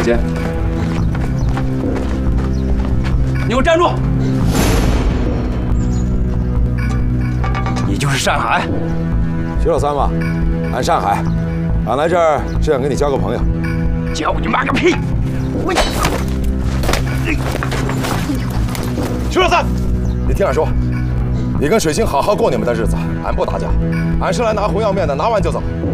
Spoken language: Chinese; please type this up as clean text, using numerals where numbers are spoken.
间。你给我站住！你就是单海？ 徐老三吧，俺单海，俺来这儿是想跟你交个朋友。 交你妈个屁！我。 徐老三，你听俺说，你跟水星好好过你们的日子，俺不打架，俺是来拿红药面的，拿完就走。